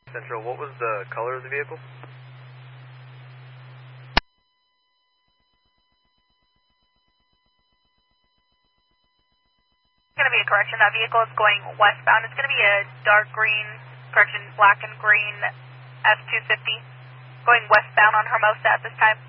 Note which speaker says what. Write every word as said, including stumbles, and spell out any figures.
Speaker 1: Central, what was the color of the vehicle?
Speaker 2: Going to be a correction. That vehicle is going westbound. It's going to be a dark green, correction, black and green F two fifty going westbound on Hermosa at this time.